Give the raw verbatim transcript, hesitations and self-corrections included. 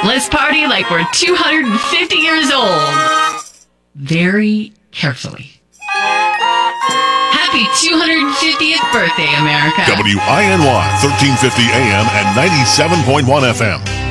Let's party like we're two hundred fifty years old. Very carefully. Happy two hundred fiftieth birthday, America. W I N Y, thirteen fifty A M and ninety-seven point one F M.